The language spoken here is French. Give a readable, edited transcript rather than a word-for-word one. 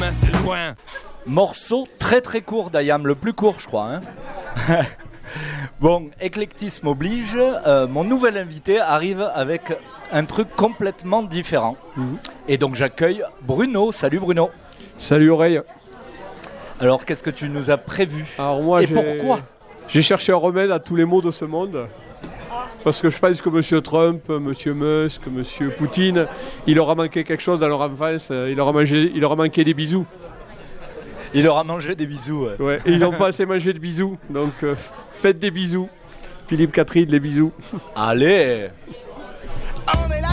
demain c'est loin. Morceau très très court d'Ayam, le plus court je crois. Bon, éclectisme oblige, mon nouvel invité arrive avec un truc complètement différent. Et donc j'accueille Bruno. Salut Bruno. Salut Oreille. Alors qu'est-ce que tu nous as prévu? Alors moi, et pourquoi? J'ai cherché un remède à tous les maux de ce monde. Parce que je pense que M. Trump, M. Musk, M. Poutine, il leur a manqué quelque chose dans leur enfance, il leur a manqué des bisous. Il leur a mangé des bisous. Ouais, et ils n'ont pas assez mangé de bisous, donc faites des bisous. Philippe Catherine, les bisous. Allez.